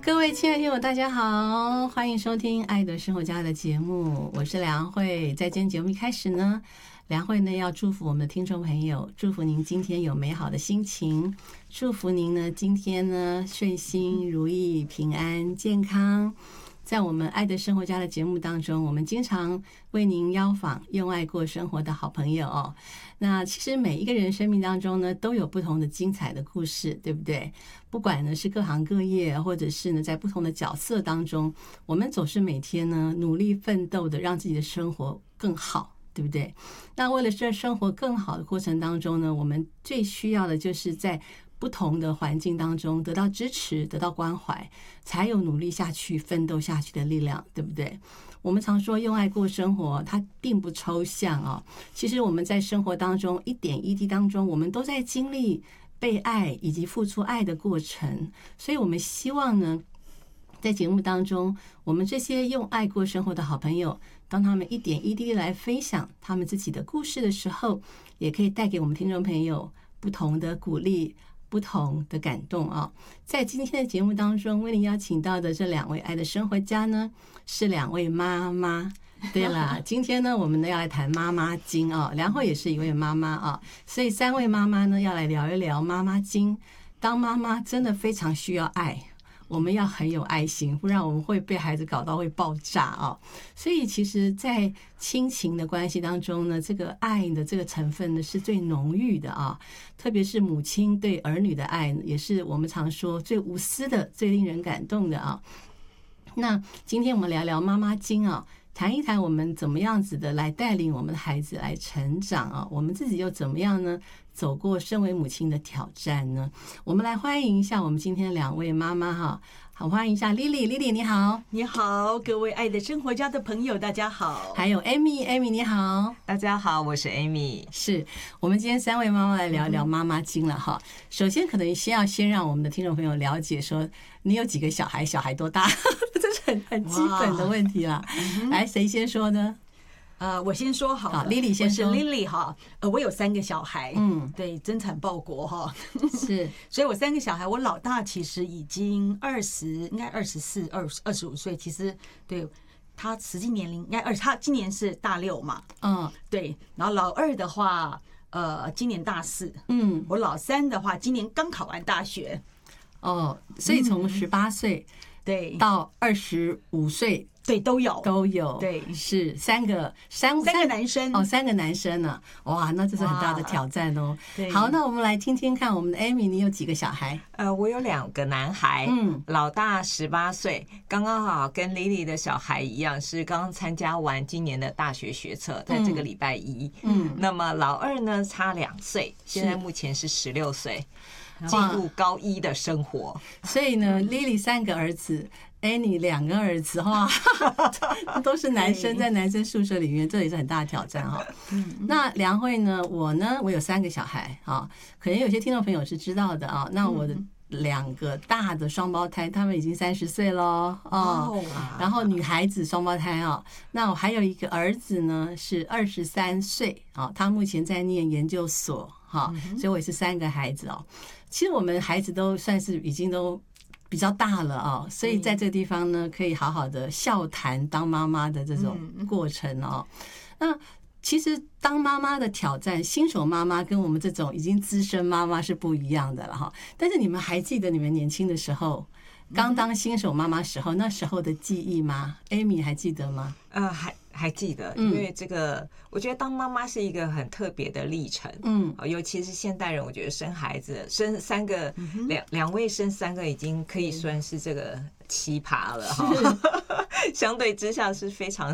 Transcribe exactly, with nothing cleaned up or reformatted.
各位亲爱的听友大家好，欢迎收听爱的生活家的节目，我是梁慧。在今天节目一开始呢，梁慧呢要祝福我们的听众朋友，祝福您今天有美好的心情，祝福您呢今天呢顺心如意、平安健康。在我们爱的生活家的节目当中，我们经常为您邀访用爱过生活的好朋友哦。那其实每一个人生命当中呢，都有不同的精彩的故事，对不对？不管呢是各行各业，或者是呢在不同的角色当中，我们总是每天呢努力奋斗的，让自己的生活更好，对不对？那为了这生活更好的过程当中呢，我们最需要的就是在不同的环境当中得到支持，得到关怀，才有努力下去奋斗下去的力量，对不对？我们常说用爱过生活，它并不抽象啊、哦。其实我们在生活当中一点一滴当中，我们都在经历被爱以及付出爱的过程。所以我们希望呢，在节目当中，我们这些用爱过生活的好朋友，当他们一点一滴来分享他们自己的故事的时候，也可以带给我们听众朋友不同的鼓励，不同的感动啊！在今天的节目当中，为您邀请到的这两位爱的生活家呢，是两位妈妈。对啦，今天呢，我们呢要来谈妈妈经啊。梁慧也是一位妈妈啊，所以三位妈妈呢要来聊一聊妈妈经。当妈妈真的非常需要爱，我们要很有爱心，不然我们会被孩子搞到会爆炸啊！所以其实在亲情的关系当中呢，这个爱的这个成分呢是最浓郁的啊，特别是母亲对儿女的爱，也是我们常说最无私的、最令人感动的啊。那今天我们聊聊妈妈经啊，谈一谈我们怎么样子的来带领我们的孩子来成长啊，我们自己又怎么样呢？走过身为母亲的挑战呢？我们来欢迎一下我们今天两位妈妈哈，好，欢迎一下 Lily，Lily 你好。 你好，各位爱的生活家的朋友，大家好。 还有 Amy，Amy 你好。 大家好，我是 Amy。 是我们今天三位妈妈来聊一聊妈妈经了哈。首先，可能先要先让我们的听众朋友了解说，你有几个小孩，小孩多大，这是很很基本的问题啦。来，谁先说呢？ 呃，我先说好了。 好 ，Lily 先说。 我是 Lily 哈，呃，我有三个小孩， 嗯， 对，增产报国哈， 是， 所以我三个小孩，我老大其实已经二十，应该二十四、二二十五岁，其实对他实际年龄应该二，他今年是大六嘛， 嗯， 对，然后老二的话，呃，今年大四， 嗯， 我老三的话，今年刚考完大学， 哦，所以从十八岁对到二十五岁。 对，都有都有， 对， 是三个三三个男生哦，三个男生呢、啊，哇，那这是很大的挑战哦。好，那我们来听听看，我们的 Amy， 你有几个小孩？ 呃，我有两个男孩， 嗯， 老大十八岁，刚刚好跟 Lily 的小孩一样，是刚参加完今年的大学学测，在这个礼拜一。嗯，那么老二呢，差两岁，现在目前是十六岁，进入高一的生活。 所以呢 ，Lily 三个儿子。Annie 两个儿子哈，都是男生，在男生宿舍里面，这也是很大的挑战哈。那梁慧呢？我呢？我有三个小孩啊，可能有些听众朋友是知道的啊。那我的两个大的双胞胎，他们已经三十岁了哦。然后女孩子双胞胎啊，那我还有一个儿子呢，是二十三岁啊，他目前在念研究所哈，所以我也是三个孩子哦。其实我们孩子都算是已经都比较大了啊，所以在这个地方呢，可以好好的笑谈当妈妈的这种过程哦。那其实当妈妈的挑战，新手妈妈跟我们这种已经资深妈妈是不一样的了哈。但是你们还记得你们年轻的时候，刚当新手妈妈时候那时候的记忆吗 ？Amy 还记得吗？ 呃，还还记得，因为这个，我觉得当妈妈是一个很特别的历程，嗯，尤其是现代人，我觉得生孩子，生三个，两两位生三个，已经可以算是这个奇葩了哈，相对之下是非常